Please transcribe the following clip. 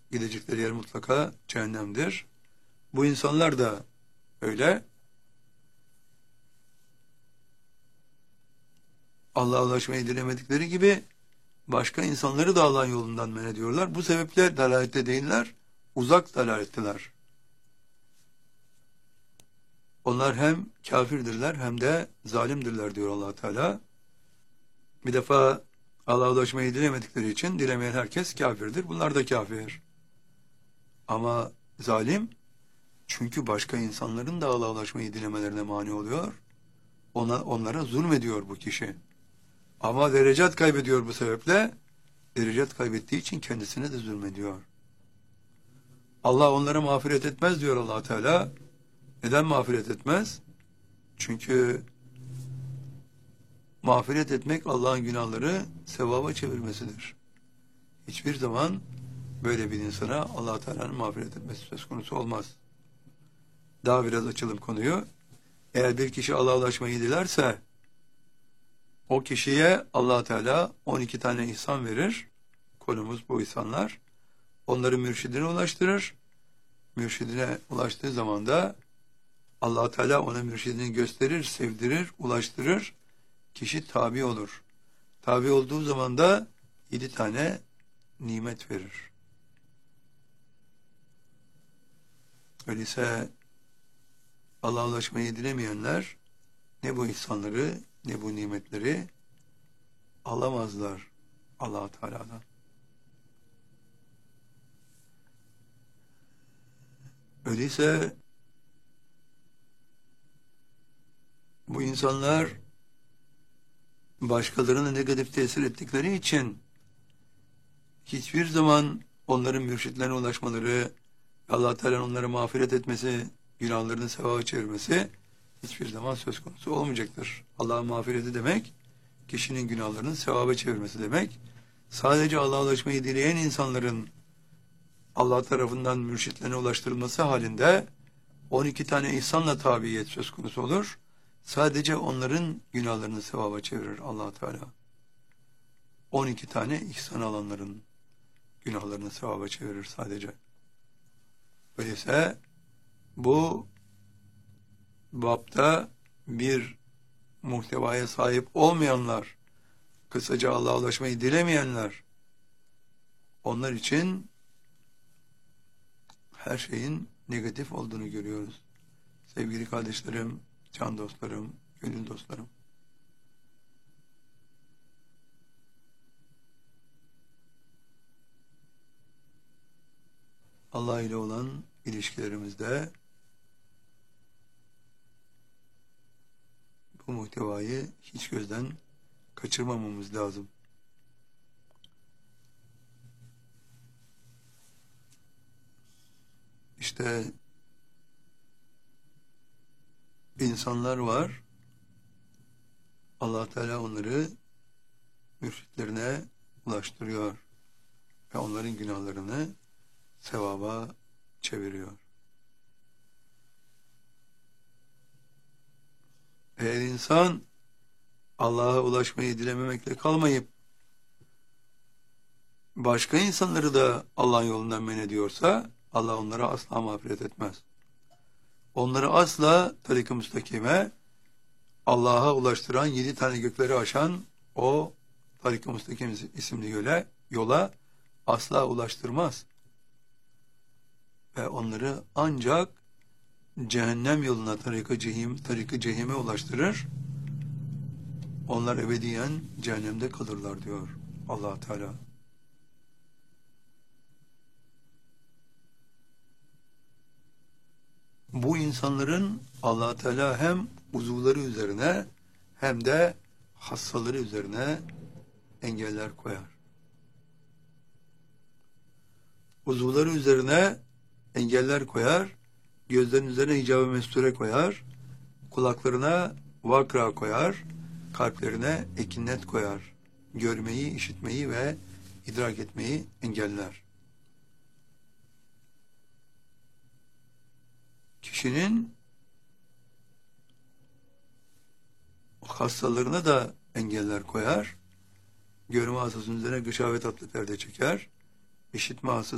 gidecekleri yer mutlaka cehennemdir. Bu insanlar da öyle. Allah'a ulaşmayı dilemedikleri gibi başka insanları da Allah'ın yolundan men ediyorlar. Bu sebeple dalalette değiller, uzak dalaletteler. Onlar hem kafirdirler hem de zalimdirler diyor Allah Teala. Bir defa Allah'a ulaşmayı dilemedikleri için dilemeyen herkes kafirdir. Bunlar da kafir. Ama zalim, çünkü başka insanların da Allah'a ulaşmayı dilemelerine mani oluyor. Onlara zulmediyor bu kişi. Ama derecat kaybediyor bu sebeple. Derecat kaybettiği için kendisine de zulmediyor. Allah onlara mağfiret etmez diyor Allah Teala. Neden mağfiret etmez? Çünkü mağfiret etmek Allah'ın günahları sevaba çevirmesidir. Hiçbir zaman böyle bir insana Allah Teala'nın mağfiret etmesi söz konusu olmaz. Daha biraz açalım konuyu. Eğer bir kişi Allah'a ulaşmayı dilerse o kişiye Allah Teala 12 tane ihsan verir. Konumuz bu ihsanlar. Onları mürşidine ulaştırır. Mürşidine ulaştığı zaman da Allah Teala ona mürşidini gösterir, sevdirir, ulaştırır. Kişi tabi olur. Tabi olduğu zaman da 7 tane nimet verir. Öyleyse Allah'a ulaşmayı dilemeyenler ne bu ihsanları ne bu nimetleri alamazlar Allah Teala'dan. Öyleyse bu insanlar başkalarına negatif tesir ettikleri için hiçbir zaman onların mürşitlerine ulaşmaları, Allah Teala'nın onlara mağfiret etmesi, günahlarını sevaba çevirmesi hiçbir zaman söz konusu olmayacaktır. Allah'ın mağfireti demek, kişinin günahlarını sevaba çevirmesi demek. Sadece Allah'a ulaşmayı dileyen insanların Allah tarafından mürşitlerine ulaştırılması halinde 12 tane ihsanla tabiyet söz konusu olur. Sadece onların günahlarını sevaba çevirir Allah Teala. 12 tane ihsan alanların günahlarını sevaba çevirir sadece. Öyleyse bu bapta bir muhtevaya sahip olmayanlar, kısaca Allah'a ulaşmayı dilemeyenler, onlar için her şeyin negatif olduğunu görüyoruz. Sevgili kardeşlerim, can dostlarım, gönül dostlarım. Allah ile olan ilişkilerimizde bu muhtevayı hiç gözden kaçırmamamız lazım. İşte insanlar var, Allah Teala onları mürşitlerine ulaştırıyor ve onların günahlarını sevaba çeviriyor. Eğer insan Allah'a ulaşmayı dilememekle kalmayıp başka insanları da Allah'ın yolundan men ediyorsa Allah onlara asla mağfiret etmez. Onları asla tarik-i müstakime, Allah'a ulaştıran 7 tane gökleri aşan o tarik-i müstakim isimli yola asla ulaştırmaz. Ve onları ancak cehennem yoluna, tarik-i cehime ulaştırır. Onlar ebediyen cehennemde kalırlar diyor Allah Teala. Bu insanların Allah Teala hem uzuvları üzerine hem de hassaları üzerine engeller koyar. Uzuvları üzerine engeller koyar, gözlerin üzerine hicab-ı mesture koyar, kulaklarına vakra koyar, kalplerine ekinnet koyar. Görmeyi, işitmeyi ve idrak etmeyi engeller. Kişinin hastalarına da engeller koyar. Görme hastasının üzerine gışavet atlı perde çeker. İşitme hastası